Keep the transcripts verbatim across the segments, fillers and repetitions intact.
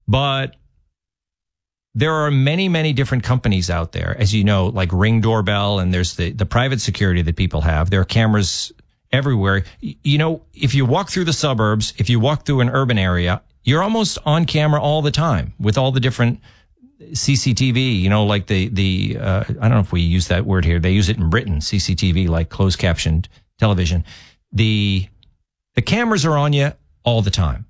But there are many, many different companies out there, as you know, like Ring Doorbell, and there's the, the private security that people have. There are cameras everywhere. You know, if you walk through the suburbs, if you walk through an urban area, you're almost on camera all the time with all the different C C T V, you know, like the, the, uh, I don't know if we use that word here. They use it in Britain, C C T V, like closed captioned television. The, the cameras are on you all the time.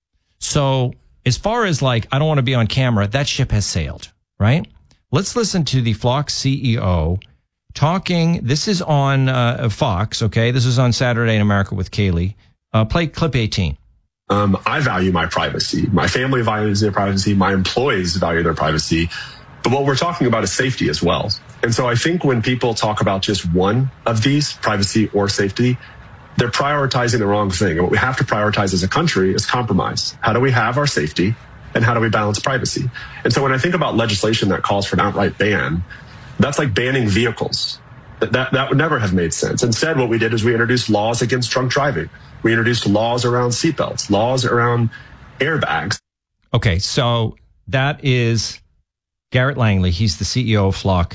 So as far as like, I don't want to be on camera, that ship has sailed, right? Let's listen to the Flock C E O talking. This is on uh, Fox, okay? This is on Saturday in America with Kaylee. Uh, play clip eighteen. Um, I value my privacy. My family values their privacy. My employees value their privacy. But what we're talking about is safety as well. And so I think when people talk about just one of these, privacy or safety, they're prioritizing the wrong thing. And what we have to prioritize as a country is compromise. How do we have our safety and how do we balance privacy? And so when I think about legislation that calls for an outright ban, that's like banning vehicles. That, that, that would never have made sense. Instead, what we did is we introduced laws against drunk driving. We introduced laws around seatbelts, laws around airbags. Okay, so that is Garrett Langley. He's the C E O of Flock.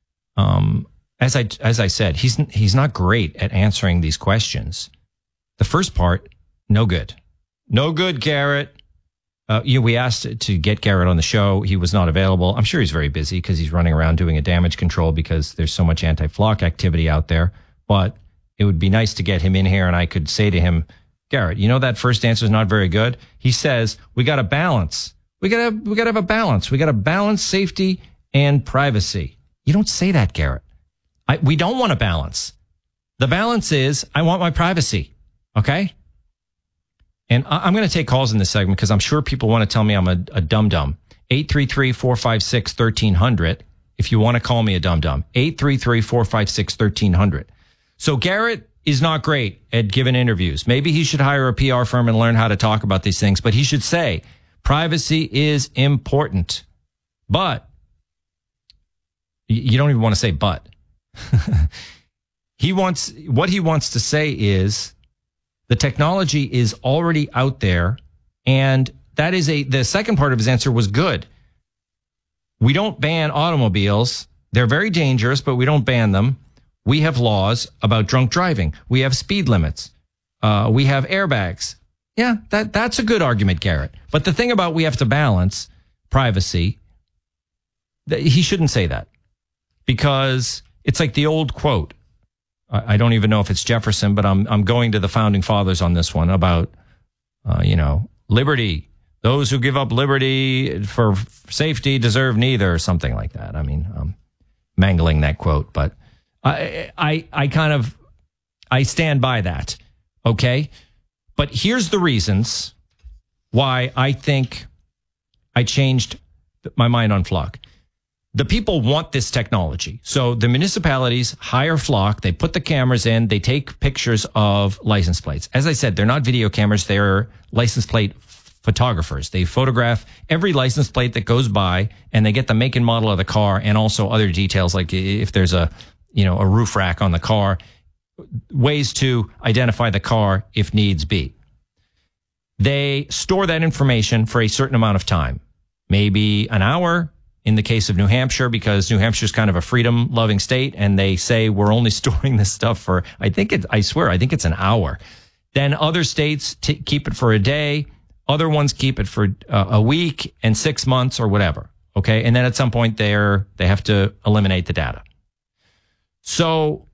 Um, as I as I said, he's he's not great at answering these questions. The first part, no good, no good, Garrett. Uh, you know, we asked to get Garrett on the show. He was not available. I'm sure he's very busy because he's running around doing a damage control because there's so much anti-Flock activity out there. But it would be nice to get him in here and I could say to him, Garrett, you know that first answer is not very good. He says, we got to balance. We got to we got to have a balance. We got to balance safety and privacy. You don't say that, Garrett. I, we don't want to balance. The balance is I want my privacy. Okay? And I, I'm going to take calls in this segment because I'm sure people want to tell me I'm a, a dum-dum. eight three three, four five six, one three zero zero if you want to call me a dum-dum. eight three three, four five six, one three zero zero. So Garrett is not great at giving interviews. Maybe he should hire a P R firm and learn how to talk about these things, but he should say privacy is important. But you don't even want to say but. He wants, what he wants to say is the technology is already out there. And that is a, the second part of his answer was good. We don't ban automobiles. They're very dangerous, but we don't ban them. We have laws about drunk driving. We have speed limits. Uh, we have airbags. Yeah, that, that's a good argument, Garrett. But the thing about we have to balance privacy, he shouldn't say that because it's like the old quote. I don't even know if it's Jefferson, but I'm, I'm going to the founding fathers on this one about, uh, you know, liberty. Those who give up liberty for safety deserve neither, or something like that. I mean, I'm mangling that quote, but I, I, I kind of, I stand by that. Okay. But here's the reasons why I think I changed my mind on Flock. The people want this technology. So the municipalities hire Flock. They put the cameras in. They take pictures of license plates. As I said, they're not video cameras. They're license plate photographers. They photograph every license plate that goes by and they get the make and model of the car and also other details like if there's a, you know, a roof rack on the car, ways to identify the car if needs be. They store that information for a certain amount of time, maybe an hour in the case of New Hampshire, because New Hampshire is kind of a freedom loving state. And they say we're only storing this stuff for, I think it, I swear, I think it's an hour. Then other states t- keep it for a day. Other ones keep it for uh, a week and six months or whatever. Okay. And then at some point they're, they have to eliminate the data. So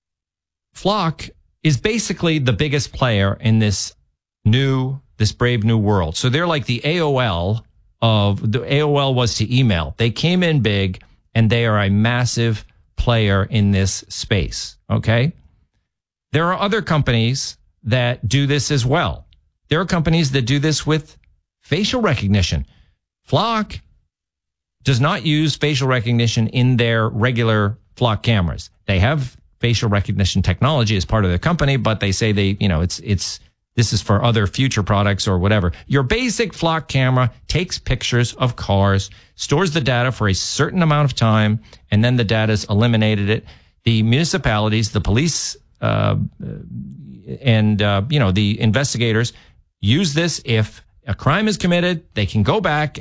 Flock is basically the biggest player in this new, this brave new world. So they're like the A O L of the A O L was to email. They came in big and they are a massive player in this space. Okay. There are other companies that do this as well. There are companies that do this with facial recognition. Flock does not use facial recognition in their regular Flock cameras. They have facial recognition technology as part of their company, but they say they, you know, it's, it's, this is for other future products or whatever. Your basic Flock camera takes pictures of cars, stores the data for a certain amount of time, and then the data is eliminated. It. The municipalities, the police, uh, and, uh, you know, the investigators use this. If a crime is committed, they can go back